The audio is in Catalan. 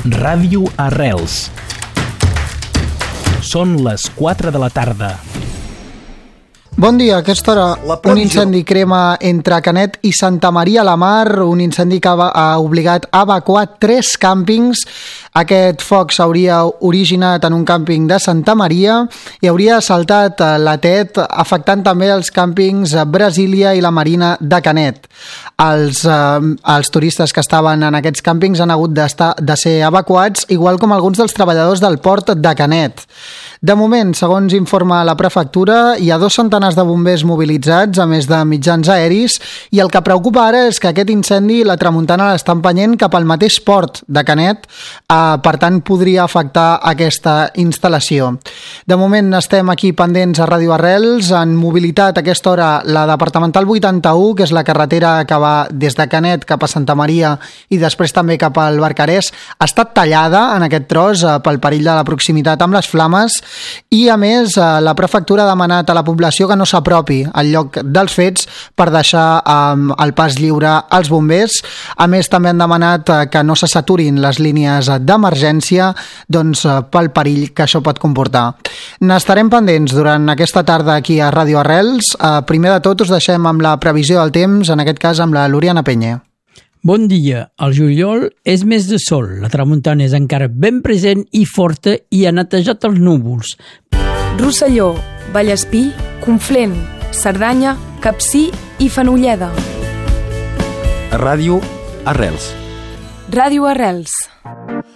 Ràdio Arrels. Són les 4 de la tarda. Bon dia, a aquesta hora un incendi crema entre Canet i Santa Maria la Mar, un incendi que ha obligat a evacuar 3 càmpings. Aquest foc s'hauria originat en un càmping de Santa Maria i hauria saltat la Tet, afectant també els càmpings Brasília i la Marina de Canet. Els turistes que estaven en aquests càmpings han hagut de ser evacuats, igual com alguns dels treballadors del port de Canet. De moment, segons informa la prefectura, hi ha 2 centenars de bombers mobilitzats, a més de mitjans aeris, i el que preocupa ara és que aquest incendi la tramuntana l'està empenyent cap al mateix port de Canet, per tant podria afectar aquesta instal·lació. De moment estem aquí pendents a Ràdio Arrels, en mobilitat a aquesta hora la departamental 81, que és la carretera que va des de Canet cap a Santa Maria i després també cap al Barcarès, ha estat tallada en aquest tros pel perill de la proximitat amb les flames. I a més la prefectura ha demanat a la població que no s'apropi al lloc dels fets per deixar el pas lliure als bombers. A més també han demanat que no se saturin les línies d'emergència pel perill que això pot comportar. N'estarem pendents durant aquesta tarda aquí a Ràdio Arrels. Primer de tot us deixem amb la previsió del temps, en aquest cas amb la Loriana Peña. Bon dia. El juliol és mes de sol. La tramuntana és encara ben present i forta i ha netejat els núvols. Rosselló, Vallespí, Conflent, Cerdanya, Capcir i Fenolleda. Ràdio Arrels. Ràdio Arrels.